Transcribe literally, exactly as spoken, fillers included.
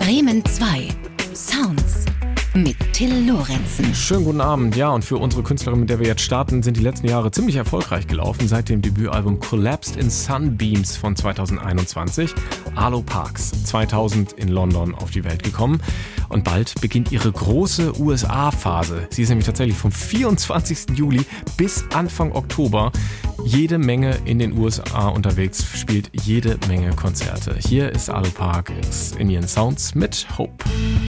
Bremen zwei. Sounds mit Till Lorenzen. Schönen guten Abend. Ja, und für unsere Künstlerin, mit der wir jetzt starten, sind die letzten Jahre ziemlich erfolgreich gelaufen. Seit dem Debütalbum Collapsed in Sunbeams von zweitausendeinundzwanzig. Arlo Parks, zweitausend in London auf die Welt gekommen. Und bald beginnt ihre große U S A-Phase. Sie ist nämlich tatsächlich vom vierundzwanzigsten Juli bis Anfang Oktober jede Menge in den U S A unterwegs, spielt jede Menge Konzerte. Hier ist Arlo Parks in ihren Sounds mit Hope.